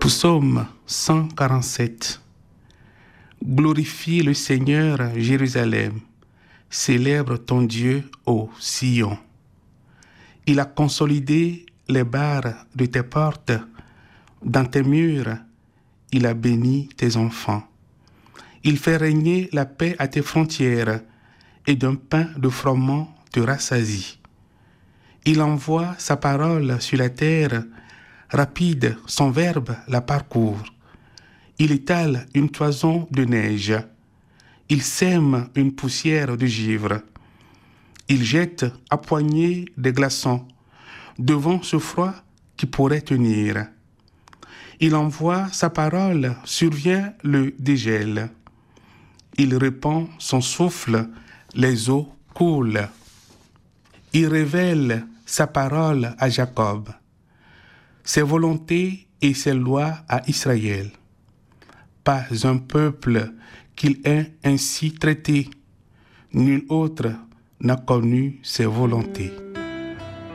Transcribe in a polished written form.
Psaume 147. Glorifie le Seigneur, Jérusalem. Célèbre ton Dieu, ô Sion. Il a consolidé les barres de tes portes. Dans tes murs, il a béni tes enfants. Il fait régner la paix à tes frontières et d'un pain de froment te rassasie. Il envoie sa parole sur la terre, rapide, son verbe la parcourt. Il étale une toison de neige. Il sème une poussière de givre. Il jette à poignées des glaçons devant ce froid qui pourrait tenir. Il envoie sa parole, survient le dégel. Il répand son souffle, les eaux coulent. Il révèle sa parole à Jacob, ses volontés et ses lois à Israël. Pas un peuple qu'il ait ainsi traité, nul autre n'a connu ses volontés.